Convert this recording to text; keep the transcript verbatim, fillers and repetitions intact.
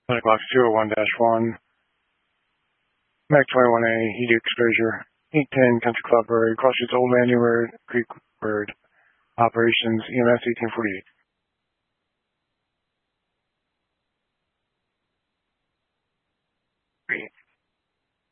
Black Box zero one dash one, Mac twenty-one A, heat exposure, eight ten Country Club Road, Crossroads Old Landing Road, Creek Road, operations, E M S eighteen forty-eight.